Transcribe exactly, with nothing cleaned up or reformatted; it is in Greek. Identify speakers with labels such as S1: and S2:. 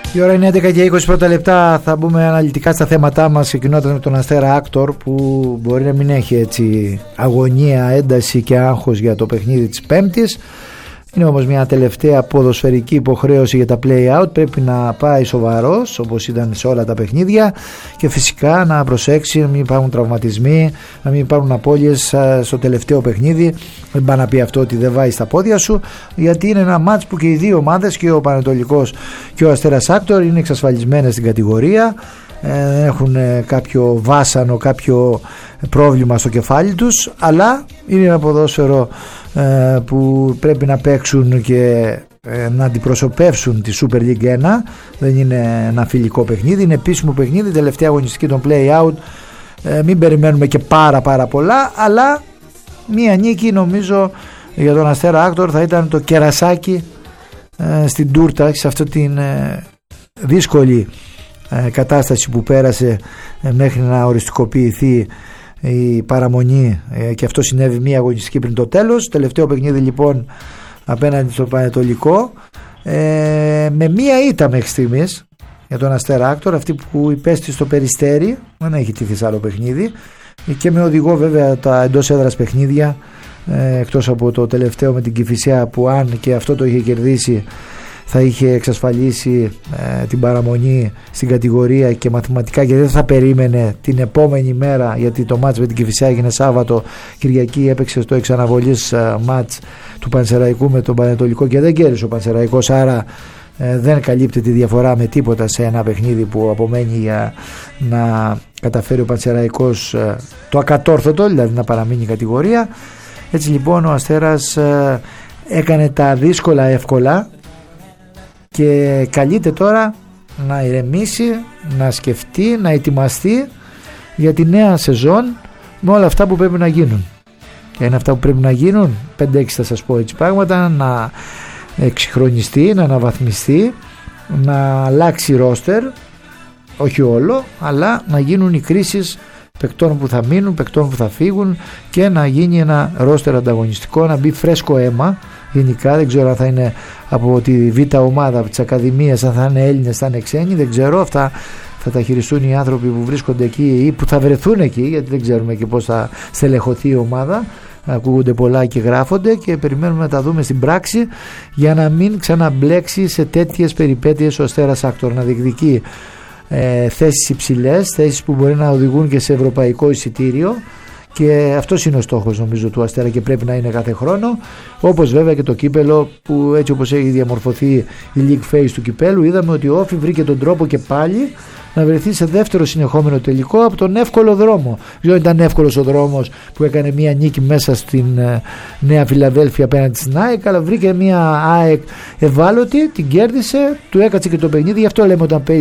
S1: Η ώρα είναι έντεκα και είκοσι πρώτα λεπτά. Θα μπούμε αναλυτικά στα θέματά μας, ξεκινώντας με τον Αστέρα Άκτορ, που μπορεί να μην έχει έτσι αγωνία, ένταση και άγχος για το παιχνίδι της Πέμπτης. Είναι όμως μια τελευταία ποδοσφαιρική υποχρέωση για τα play-out. Πρέπει να πάει σοβαρός, όπως ήταν σε όλα τα παιχνίδια, και φυσικά να προσέξει να μην υπάρχουν τραυματισμοί, να μην υπάρχουν απώλειες στο τελευταίο παιχνίδι. Δεν πάει να πει αυτό ότι δεν βάζει στα πόδια σου, γιατί είναι ένα μάτς που και οι δύο ομάδες, και ο Πανετολικός και ο Αστέρας Άκτορ, είναι εξασφαλισμένες στην κατηγορία. Δεν έχουν κάποιο βάσανο, κάποιο πρόβλημα στο κεφάλι τους, αλλά είναι ένα ποδόσφαιρο που πρέπει να παίξουν και να αντιπροσωπεύσουν τη Super League ένα. Δεν είναι ένα φιλικό παιχνίδι, είναι επίσημο παιχνίδι, τελευταία αγωνιστική των play-out. Μην περιμένουμε και πάρα πάρα πολλά, αλλά μία νίκη νομίζω για τον Αστέρα Άκτορ θα ήταν το κερασάκι στην τούρτα, σε αυτή την δύσκολη κατάσταση που πέρασε μέχρι να οριστικοποιηθεί η παραμονή, και αυτό συνέβη μία αγωνιστική πριν το τέλος. Τελευταίο παιχνίδι λοιπόν απέναντι στο Πανετολικό, ε, με μία ήττα μέχρι στιγμής για τον Αστέρα Άκτορ, αυτή που υπέστη στο Περιστέρι. Δεν έχει τύχει σε άλλο παιχνίδι, και με οδηγό βέβαια τα εντός έδρας παιχνίδια, ε, εκτός από το τελευταίο με την Κηφισιά, που αν και αυτό το είχε κερδίσει θα είχε εξασφαλίσει ε, την παραμονή στην κατηγορία και μαθηματικά, και δεν θα περίμενε την επόμενη μέρα, γιατί το μάτς με την Κηφισιά έγινε Σάββατο. Κυριακή έπαιξε στο εξαναβολής ε, μάτς του Πανσεραϊκού με τον Πανετολικό και δεν κέρδισε ο Πανσεραϊκός, άρα ε, δεν καλύπτει τη διαφορά με τίποτα σε ένα παιχνίδι που απομένει για να καταφέρει ο Πανσεραϊκός ε, το ακατόρθωτο, δηλαδή να παραμείνει η κατηγορία. Έτσι λοιπόν ο Αστέρας ε, έκανε τα δύσκολα εύκολα και καλείται τώρα να ηρεμήσει, να σκεφτεί, να ετοιμαστεί για τη νέα σεζόν με όλα αυτά που πρέπει να γίνουν. Και είναι αυτά που πρέπει να γίνουν, πέντε έξι θα σας πω έτσι πράγματα: να εξυγχρονιστεί, να αναβαθμιστεί, να αλλάξει ρόστερ, όχι όλο, αλλά να γίνουν οι κρίσεις παικτών που θα μείνουν, παικτών που θα φύγουν, και να γίνει ένα ρόστερ ανταγωνιστικό, να μπει φρέσκο αίμα. Γενικά δεν ξέρω αν θα είναι από τη β' ομάδα, από τις ακαδημίες, αν θα είναι Έλληνες, θα είναι ξένοι, δεν ξέρω. Αυτά θα τα χειριστούν οι άνθρωποι που βρίσκονται εκεί ή που θα βρεθούν εκεί, γιατί δεν ξέρουμε και πώς θα στελεχωθεί η ομάδα. Ακούγονται πολλά και γράφονται, και περιμένουμε να τα δούμε στην πράξη, για να μην ξαναμπλέξει σε τέτοιες περιπέτειες ο Αστέρας Άκτορ, να διεκδικεί ε, θέσεις υψηλές, θέσεις που μπορεί να οδηγούν και σε ευρωπαϊκό εισιτήριο. Και αυτός είναι ο στόχος νομίζω του Αστέρα, και πρέπει να είναι κάθε χρόνο, όπως βέβαια και το κύπελο, που έτσι όπως έχει διαμορφωθεί η league phase του κυπέλου, είδαμε ότι ο Όφι βρήκε τον τρόπο και πάλι να βρεθεί σε δεύτερο συνεχόμενο τελικό από τον εύκολο δρόμο. Δεν ήταν εύκολος ο δρόμος που έκανε μια νίκη μέσα στην Νέα Φιλαδέλφια απέναντι στην ΑΕΚ, αλλά βρήκε μια ΑΕΚ ευάλωτη, την κέρδισε, του έκατσε και το παιχνίδι. Γι' αυτό λέμε όταν παίζει